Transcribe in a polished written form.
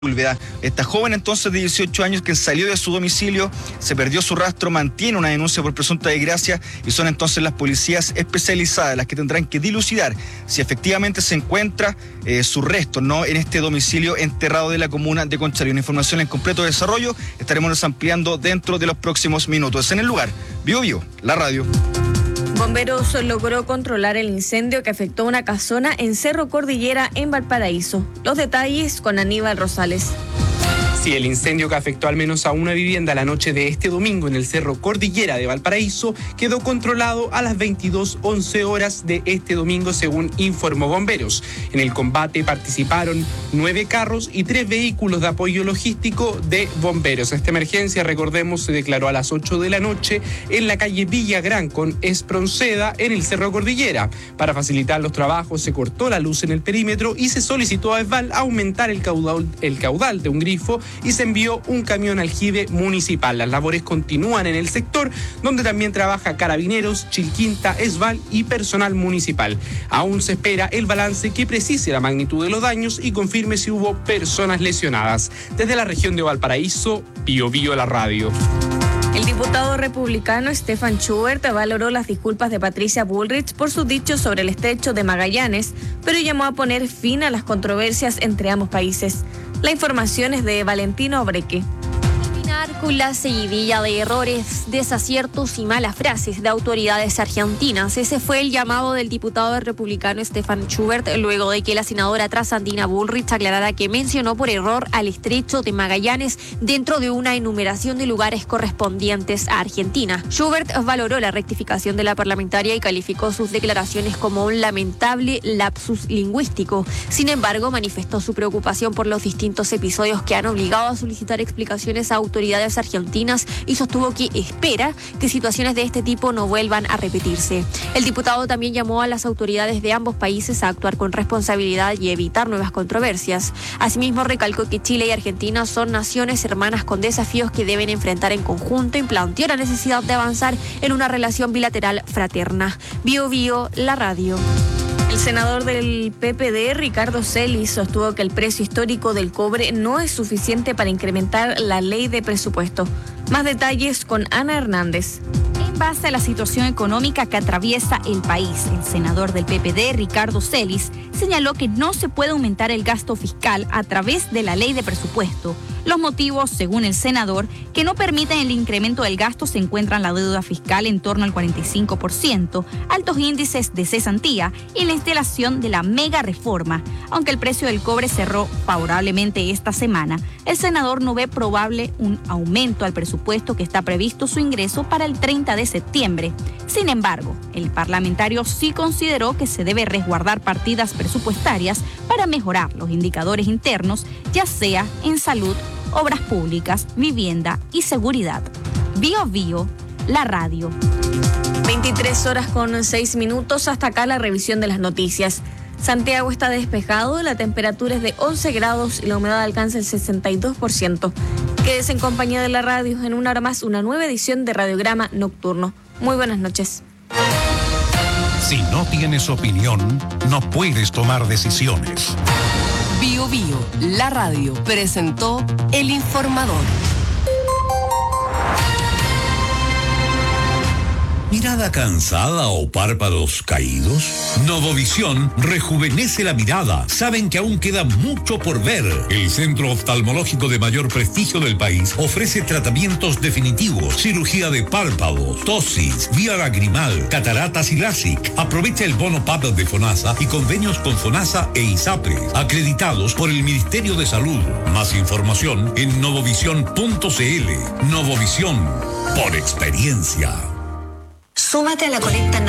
Esta joven entonces de 18 años que salió de su domicilio, se perdió su rastro, mantiene una denuncia por presunta desgracia y son entonces las policías especializadas las que tendrán que dilucidar si efectivamente se encuentra su resto, ¿no?, en este domicilio enterrado de la comuna de Conchalí. Una información en completo desarrollo estaremos ampliando dentro de los próximos minutos. En el lugar, Bio, la radio. Bomberos logró controlar el incendio que afectó una casona en Cerro Cordillera en Valparaíso. Los detalles con Aníbal Rosales. Sí, el incendio que afectó al menos a una vivienda la noche de este domingo en el Cerro Cordillera de Valparaíso quedó controlado a las 22:11 horas de este domingo, según informó Bomberos. En el combate participaron 9 carros y 3 vehículos de apoyo logístico de Bomberos. Esta emergencia, recordemos, se declaró a las 8 de la noche en la calle Villagrán con Espronceda en el Cerro Cordillera. Para facilitar los trabajos se cortó la luz en el perímetro y se solicitó a ESVAL aumentar el caudal de un grifo y se envió un camión aljibe municipal. Las labores continúan en el sector, donde también trabaja Carabineros, Chilquinta, ESVAL y personal municipal. Aún se espera el balance que precise la magnitud de los daños y confirme si hubo personas lesionadas. Desde la región de Valparaíso, Bio, la radio. El diputado republicano Stefan Schubert valoró las disculpas de Patricia Bullrich por sus dichos sobre el estrecho de Magallanes, pero llamó a poner fin a las controversias entre ambos países. La información es de Valentino Obreque. Con la seguidilla de errores, desaciertos y malas frases de autoridades argentinas. Ese fue el llamado del diputado republicano Stefan Schubert luego de que la senadora trasandina Bullrich aclarara que mencionó por error al estrecho de Magallanes dentro de una enumeración de lugares correspondientes a Argentina. Schubert valoró la rectificación de la parlamentaria y calificó sus declaraciones como un lamentable lapsus lingüístico. Sin embargo, manifestó su preocupación por los distintos episodios que han obligado a solicitar explicaciones a autoridades argentinas y sostuvo que espera que situaciones de este tipo no vuelvan a repetirse. El diputado también llamó a las autoridades de ambos países a actuar con responsabilidad y evitar nuevas controversias. Asimismo, recalcó que Chile y Argentina son naciones hermanas con desafíos que deben enfrentar en conjunto y planteó la necesidad de avanzar en una relación bilateral fraterna. Bio, la radio. El senador del PPD, Ricardo Celis, sostuvo que el precio histórico del cobre no es suficiente para incrementar la ley de presupuesto. Más detalles con Ana Hernández. En base a la situación económica que atraviesa el país, el senador del PPD, Ricardo Celis, señaló que no se puede aumentar el gasto fiscal a través de la ley de presupuesto. Los motivos, según el senador, que no permiten el incremento del gasto se encuentran la deuda fiscal en torno al 45%, altos índices de cesantía y la instalación de la mega reforma. Aunque el precio del cobre cerró favorablemente esta semana, el senador no ve probable un aumento al presupuesto que está previsto su ingreso para el 30 de septiembre. Sin embargo, el parlamentario sí consideró que se debe resguardar partidas presupuestarias para mejorar los indicadores internos, ya sea en salud, obras públicas, vivienda y seguridad. Bio, la radio. 23:06. Hasta acá la revisión de las noticias. Santiago está despejado, la temperatura es de 11 grados y la humedad alcanza el 62%. Quédese en compañía de la radio. En una hora más, una nueva edición de Radiograma Nocturno. Muy buenas noches. Si no tienes opinión, no puedes tomar decisiones. Bio, la radio, presentó El Informador. ¿Mirada cansada o párpados caídos? Novovisión rejuvenece la mirada. Saben que aún queda mucho por ver. El centro oftalmológico de mayor prestigio del país ofrece tratamientos definitivos, cirugía de párpados, ptosis, vía lagrimal, cataratas y LASIK. Aprovecha el bono PAP de FONASA y convenios con FONASA e ISAPRE, acreditados por el Ministerio de Salud. Más información en novovision.cl. Novovisión, por experiencia. Súmate a la colecta